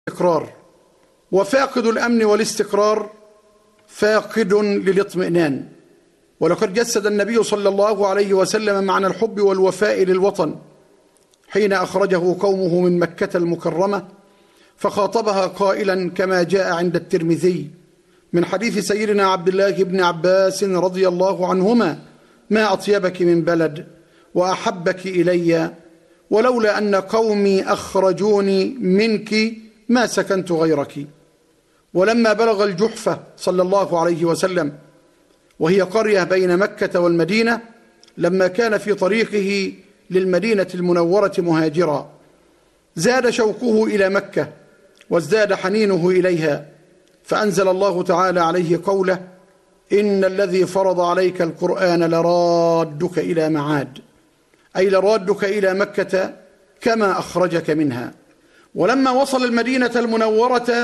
الاستقرار، وفاقد الأمن والاستقرار فاقد للاطمئنان. ولقد جسد النبي صلى الله عليه وسلم معنى الحب والوفاء للوطن حين أخرجه قومه من مكة المكرمة، فخاطبها قائلا كما جاء عند الترمذي من حديث سيدنا عبد الله بن عباس رضي الله عنهما: ما أطيبك من بلد وأحبك إلي، ولولا أن قومي أخرجوني منك ما سكنت غيرك. ولما بلغ الجحفة صلى الله عليه وسلم، وهي قرية بين مكة والمدينة، لما كان في طريقه للمدينة المنورة مهاجرا، زاد شوقه إلى مكة وازداد حنينه إليها، فأنزل الله تعالى عليه قوله: إن الذي فرض عليك القرآن لرادك إلى معاد، أي لرادك إلى مكة كما أخرجك منها. ولما وصل المدينة المنورة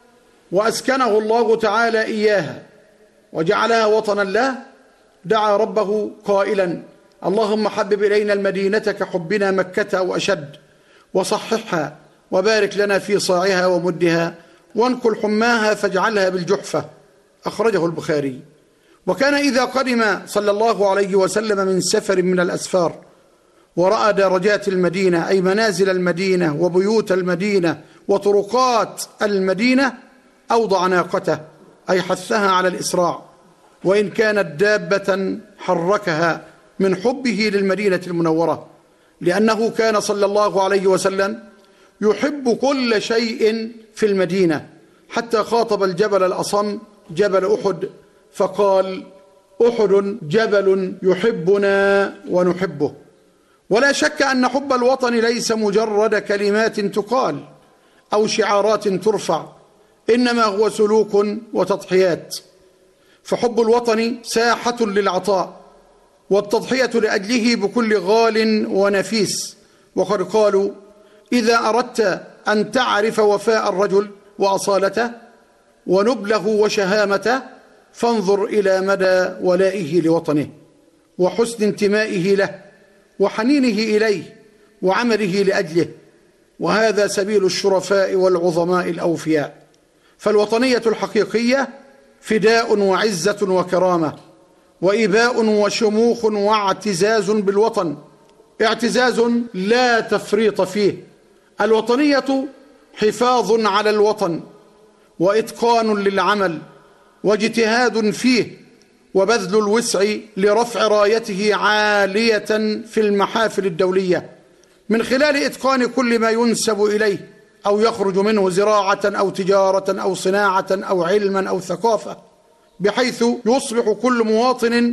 وأسكنه الله تعالى إياها وجعلها وطنا له، دعا ربه قائلا: اللهم حبب إلينا المدينة كحبنا مكة أو أشد، وصححها وبارك لنا في صاعها ومدها، وانقل حماها فاجعلها بالجحفة. أخرجه البخاري. وكان إذا قدم صلى الله عليه وسلم من سفر من الأسفار ورأى درجات المدينة، أي منازل المدينة وبيوت المدينة وطرقات المدينة، أوضع ناقته، أي حثها على الإسراع، وإن كانت دابة حركها من حبه للمدينة المنورة، لأنه كان صلى الله عليه وسلم يحب كل شيء في المدينة، حتى خاطب الجبل الأصم جبل أحد فقال: أحد جبل يحبنا ونحبه. ولا شك أن حب الوطن ليس مجرد كلمات تقال أو شعارات ترفع، إنما هو سلوك وتضحيات. فحب الوطن ساحة للعطاء والتضحية لأجله بكل غال ونفيس. وقد قالوا: إذا أردت أن تعرف وفاء الرجل وأصالته ونبله وشهامته، فانظر إلى مدى ولائه لوطنه وحسن انتمائه له وحنينه إليه وعمله لأجله. وهذا سبيل الشرفاء والعظماء الأوفياء. فالوطنية الحقيقية فداء وعزة وكرامة وإباء وشموخ واعتزاز بالوطن، اعتزاز لا تفريط فيه. الوطنية حفاظ على الوطن وإتقان للعمل واجتهاد فيه وبذل الوسع لرفع رايته عالية في المحافل الدولية، من خلال إتقان كل ما ينسب إليه أو يخرج منه زراعة أو تجارة أو صناعة أو علما أو ثقافة، بحيث يصبح كل مواطن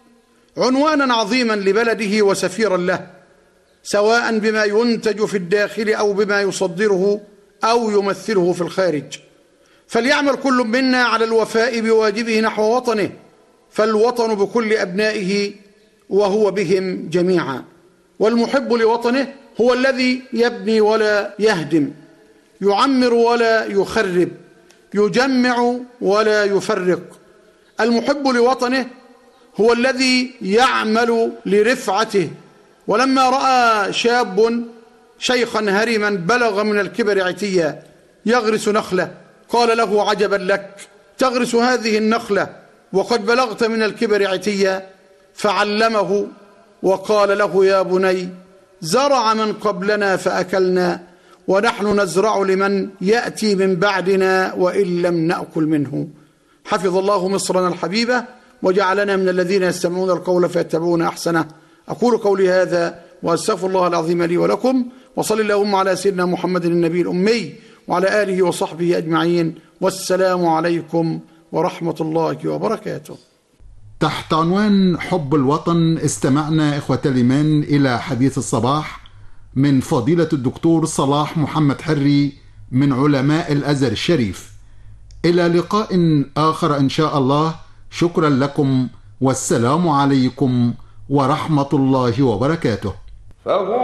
عنوانا عظيما لبلده وسفيرا له، سواء بما ينتج في الداخل أو بما يصدره أو يمثله في الخارج. فليعمل كل منا على الوفاء بواجبه نحو وطنه، فالوطن بكل أبنائه وهو بهم جميعا. والمحب لوطنه هو الذي يبني ولا يهدم، يعمر ولا يخرب، يجمع ولا يفرق. المحب لوطنه هو الذي يعمل لرفعته. ولما رأى شاب شيخا هرما بلغ من الكبر عتيا يغرس نخلة، قال له: عجبا لك، تغرس هذه النخلة وقد بلغت من الكبر عتيا؟ فعلمه وقال له: يا بني، زرع من قبلنا فأكلنا، ونحن نزرع لمن يأتي من بعدنا وإن لم نأكل منه. حفظ الله مصرنا الحبيبة وجعلنا من الذين يستمعون القول فيتبعون أحسنه. أقول قولي هذا وأستغفر الله العظيم لي ولكم، وصل اللهم على سيدنا محمد النبي الأمي وعلى آله وصحبه أجمعين، والسلام عليكم ورحمة الله وبركاته. تحت عنوان حب الوطن استمعنا إخوة الإيمان إلى حديث الصباح من فضيلة الدكتور صلاح محمد حري من علماء الأزهر الشريف. إلى لقاء آخر إن شاء الله. شكرا لكم والسلام عليكم ورحمة الله وبركاته.